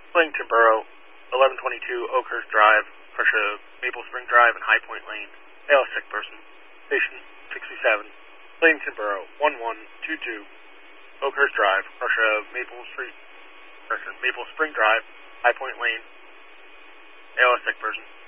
Clinton Borough, 1122 Oakhurst Drive, Prussia, Maple Spring Drive, and High Point Lane. Hail sick person. Station 67. Clinton Borough, 1122 Oakhurst Drive, Prussia, Maple Spring Drive, High Point Lane. Hail sick person.